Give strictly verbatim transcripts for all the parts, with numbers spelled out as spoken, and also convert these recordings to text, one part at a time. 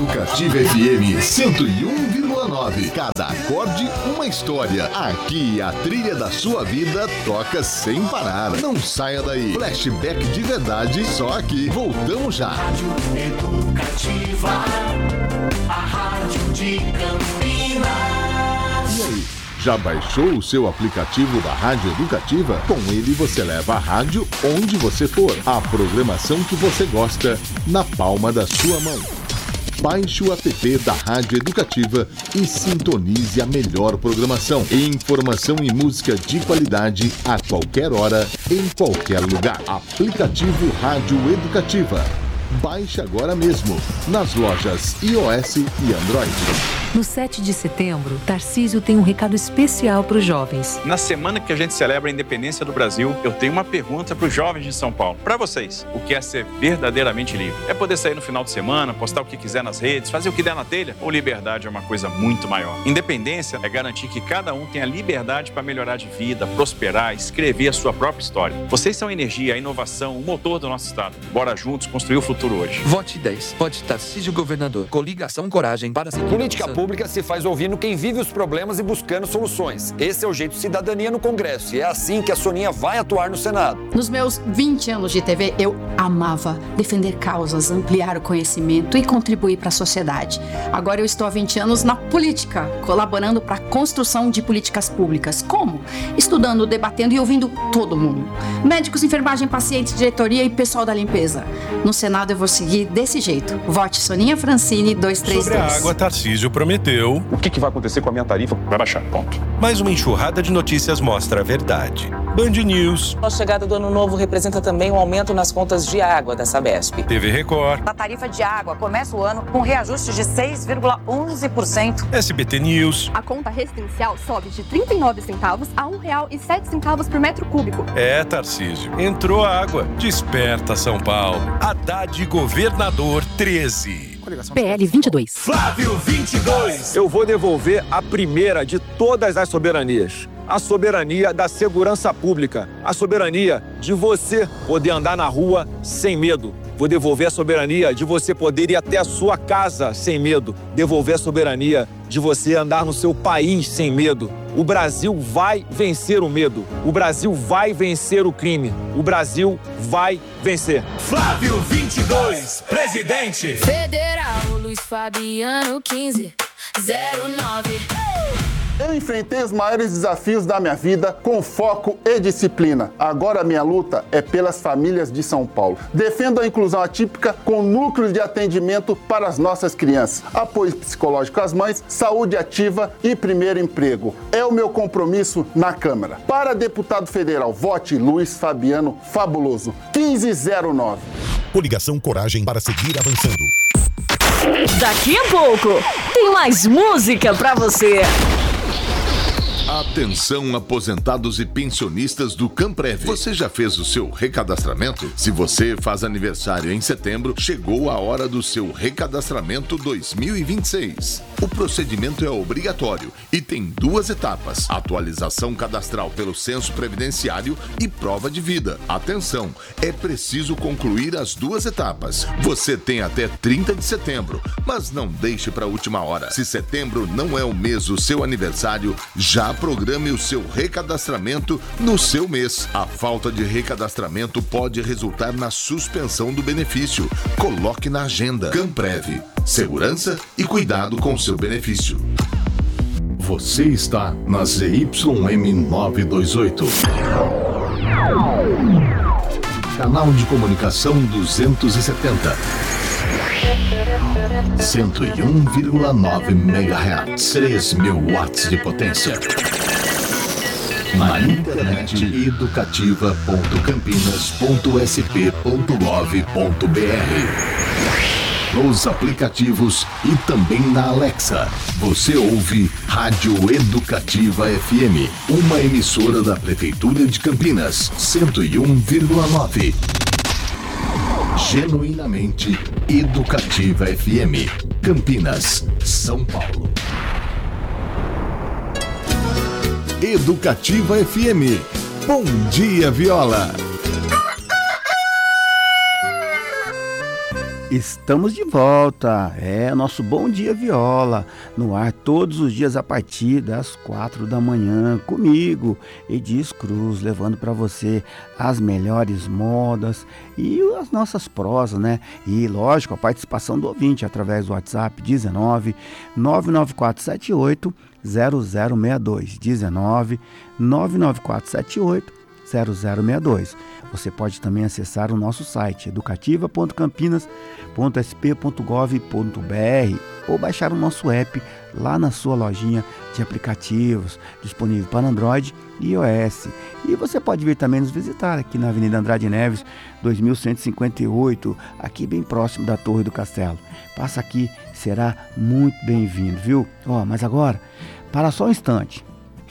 Educativa F M cento e um vírgula nove. Cada acorde, uma história. Aqui a trilha da sua vida toca sem parar. Não saia daí. Flashback de verdade, só aqui. Voltamos já. Rádio Educativa, a rádio de Campinas. E aí? Já baixou o seu aplicativo da Rádio Educativa? Com ele você leva a rádio onde você for. A programação que você gosta na palma da sua mão. Baixe o app da Rádio Educativa e sintonize a melhor programação. Informação e música de qualidade a qualquer hora, em qualquer lugar. Aplicativo Rádio Educativa. Baixe agora mesmo, nas lojas iOS e Android. No sete de setembro, Tarcísio tem um recado especial para os jovens. Na semana que a gente celebra a independência do Brasil, eu tenho uma pergunta para os jovens de São Paulo. Para vocês, o que é ser verdadeiramente livre? É poder sair no final de semana, postar o que quiser nas redes, fazer o que der na telha? Ou liberdade é uma coisa muito maior? Independência é garantir que cada um tenha liberdade para melhorar de vida, prosperar, escrever a sua própria história. Vocês são a energia, a inovação, o motor do nosso estado. Bora juntos construir o futuro hoje. Vote dez. Vote Tarcísio Governador. Coligação Coragem para seguir. Política pública se faz ouvindo quem vive os problemas e buscando soluções. Esse é o jeito de cidadania no Congresso e é assim que a Soninha vai atuar no Senado. Nos meus vinte anos de T V, eu amava defender causas, ampliar o conhecimento e contribuir para a sociedade. Agora eu estou há vinte anos na política, colaborando para a construção de políticas públicas. Como? Estudando, debatendo e ouvindo todo mundo. Médicos, enfermagem, pacientes, diretoria e pessoal da limpeza. No Senado eu vou seguir desse jeito. Vote Soninha Francini dois três dois. Sobre a água, Tarcísio prometeu. O que, que vai acontecer com a minha tarifa? Vai baixar, ponto. Mais uma enxurrada de notícias mostra a verdade. Band News. A chegada do ano novo representa também um aumento nas contas de água da Sabesp. T V Record. A tarifa de água começa o ano com reajuste de seis vírgula onze por cento. S B T News. A conta residencial sobe de trinta e nove centavos a um real e sete centavos por metro cúbico. É, Tarcísio. Entrou água. Desperta São Paulo. Haddad Governador treze. P L vinte e dois. Flávio vinte e dois. Eu vou devolver a primeira de todas as soberanias. A soberania da segurança pública. A soberania de você poder andar na rua sem medo. Vou devolver a soberania de você poder ir até a sua casa sem medo. Devolver a soberania de você andar no seu país sem medo. O Brasil vai vencer o medo. O Brasil vai vencer o crime. O Brasil vai vencer. Flávio vinte e dois, presidente. Federal Luiz Fabiano quinze zero nove. Eu enfrentei os maiores desafios da minha vida com foco e disciplina. Agora a minha luta é pelas famílias de São Paulo. Defendo a inclusão atípica com núcleos de atendimento para as nossas crianças, apoio psicológico às mães, saúde ativa e primeiro emprego. É o meu compromisso na Câmara. Para deputado federal, vote Luiz Fabiano Fabuloso, quinze zero nove. Coligação Coragem para seguir avançando. Daqui a pouco tem mais música pra você. Atenção, aposentados e pensionistas do Camprev. Você já fez o seu recadastramento? Se você faz aniversário em setembro, chegou a hora do seu recadastramento dois mil e vinte e seis. O procedimento é obrigatório e tem duas etapas: atualização cadastral pelo censo previdenciário e prova de vida. Atenção, é preciso concluir as duas etapas. Você tem até trinta de setembro, mas não deixe para a última hora. Se setembro não é o mês do seu aniversário, já programe o seu recadastramento no seu mês. A falta de recadastramento pode resultar na suspensão do benefício. Coloque na agenda. Camprev. Segurança e cuidado com seu benefício. Você está na Z Y M novecentos e vinte e oito. Canal de comunicação duzentos e setenta. cento e um vírgula nove megahertz, três mil watts de potência. Na internet, educativa ponto campinas ponto s p ponto gov ponto b r. Nos aplicativos e também na Alexa. Você ouve Rádio Educativa F M, uma emissora da Prefeitura de Campinas, cento e um vírgula nove. Genuinamente Educativa F M, Campinas, São Paulo. Educativa F M. Bom dia, Viola. Estamos de volta, é nosso Bom Dia Viola, no ar todos os dias a partir das quatro da manhã, comigo, Edis Cruz, levando para você as melhores modas e as nossas prosas, né? E lógico, a participação do ouvinte através do WhatsApp dezenove, nove nove quatro sete oito, zero zero seis dois, dezenove, nove nove quatro sete oito, zero zero seis dois. Você pode também acessar o nosso site educativa ponto campinas ponto s p ponto gov ponto b r ou baixar o nosso app lá na sua lojinha de aplicativos, disponível para Android e iOS. E você pode vir também nos visitar aqui na Avenida Andrade Neves, dois mil cento e cinquenta e oito, aqui bem próximo da Torre do Castelo. Passa aqui, será muito bem-vindo, viu? Ó, mas agora, para só um instante.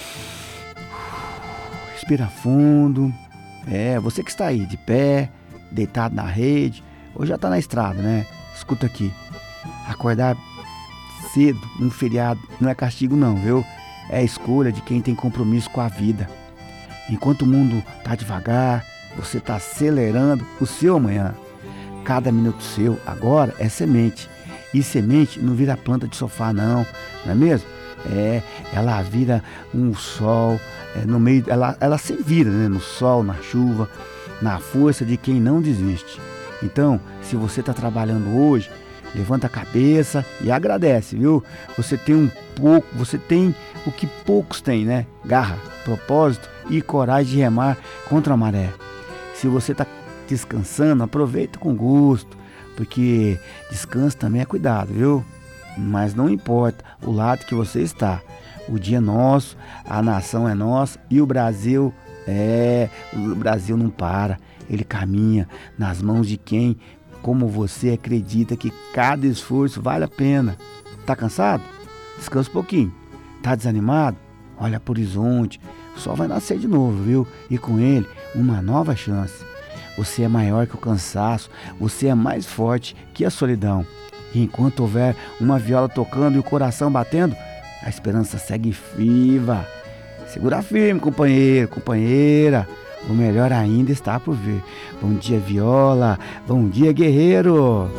Respira fundo. É, você que está aí de pé, deitado na rede, ou já está na estrada, né? Escuta aqui. Acordar cedo num feriado não é castigo não, viu? É a escolha de quem tem compromisso com a vida. Enquanto o mundo está devagar, você está acelerando o seu amanhã. Cada minuto seu agora é semente. E semente não vira planta de sofá não, não é mesmo? É, ela vira um sol, é, no meio, ela, ela se vira, né, no sol, na chuva, na força de quem não desiste. Então, se você está trabalhando hoje, levanta a cabeça e agradece, viu? Você tem um pouco, você tem o que poucos têm, né? Garra, propósito e coragem de remar contra a maré. Se você está descansando, aproveita com gosto, porque descanso também é cuidado, viu? Mas não importa o lado que você está. O dia é nosso, a nação é nossa e o Brasil, é, o Brasil não para. Ele caminha nas mãos de quem, como você, acredita que cada esforço vale a pena. Tá cansado? Descansa um pouquinho. Tá desanimado? Olha para o horizonte. O sol vai nascer de novo, viu? E com ele, uma nova chance. Você é maior que o cansaço. Você é mais forte que a solidão. E enquanto houver uma viola tocando e o coração batendo, a esperança segue viva. Segura firme, companheiro, companheira. O melhor ainda está por vir. Bom dia, viola. Bom dia, guerreiro.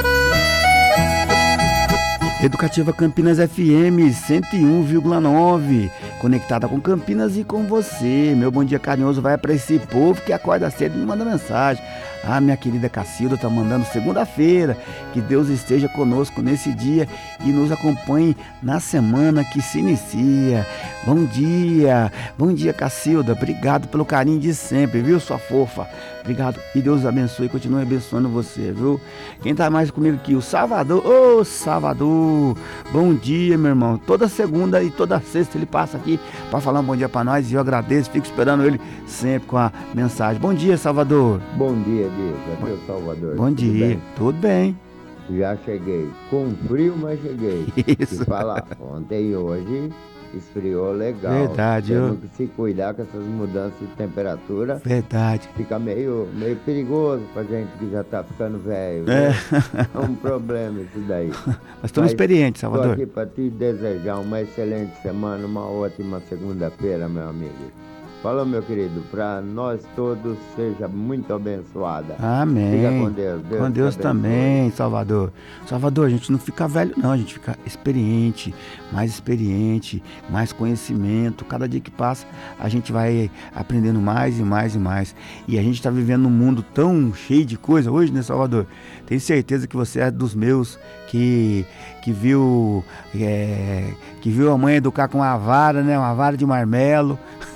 Educativa Campinas F M cento e um vírgula nove. Conectada com Campinas e com você. Meu bom dia carinhoso vai para esse povo que acorda cedo e me manda mensagem. Ah, minha querida Cacilda tá mandando segunda-feira. Que Deus esteja conosco nesse dia e nos acompanhe na semana que se inicia. Bom dia, bom dia Cacilda. Obrigado pelo carinho de sempre, viu, sua fofa? Obrigado e Deus abençoe e continue abençoando você, viu? Quem tá mais comigo aqui? O Salvador. Ô, oh, Salvador. Bom dia, meu irmão. Toda segunda e toda sexta ele passa aqui para falar um bom dia para nós e eu agradeço. Fico esperando ele sempre com a mensagem. Bom dia, Salvador. Bom dia, Diego. Cadê o Salvador? Bom dia. Tudo bem? Tudo bem. Já cheguei. Com frio, mas cheguei. Isso. E falar, ontem e hoje esfriou legal. Verdade. Temos eu... que se cuidar com essas mudanças de temperatura. Verdade. Fica meio, meio perigoso pra gente que já tá ficando velho. É. Né? É um problema isso daí. Nós estamos experientes, Salvador. Estou aqui para te desejar uma excelente semana, uma ótima segunda-feira, meu amigo. Fala, meu querido, para nós todos seja muito abençoada. Amém. Fica com Deus. Deus com Deus também, Salvador. Salvador, a gente não fica velho não, a gente fica experiente, mais experiente, mais conhecimento. Cada dia que passa, a gente vai aprendendo mais e mais e mais. E a gente está vivendo num mundo tão cheio de coisa hoje, né, Salvador? Tenho certeza que você é dos meus que, que, viu, é, que viu a mãe educar com uma vara, né, uma vara de marmelo.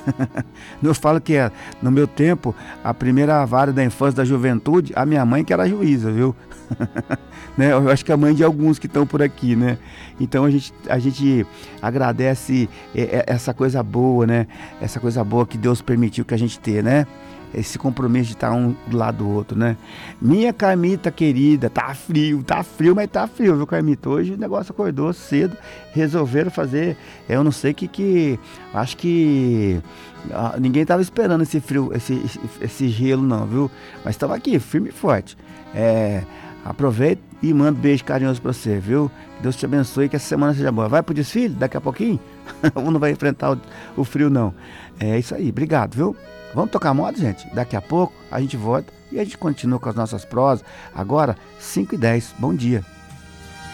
Eu falo que no meu tempo, a primeira vara da infância, da juventude, a minha mãe que era juíza, viu? Né? Eu acho que a mãe de alguns que estão por aqui, né? Então a gente, a gente agradece essa coisa boa, né? Essa coisa boa que Deus permitiu que a gente tenha, né? Esse compromisso de estar um do lado do outro, né? Minha Carmita querida, tá frio, tá frio, mas tá frio, viu, Carmita? Hoje o negócio acordou cedo, resolveram fazer, eu não sei o que que, acho que ah, ninguém tava esperando esse frio, esse, esse, esse gelo não, viu? Mas estava aqui, firme e forte. É, aproveita e manda um beijo carinhoso pra você, viu? Que Deus te abençoe e que essa semana seja boa. Vai pro desfile daqui a pouquinho? Ou não vai enfrentar o, o frio não? É isso aí, obrigado, viu? Vamos tocar moda, gente? Daqui a pouco a gente volta E a gente continua com as nossas prosas. Agora, cinco e dez. Bom dia.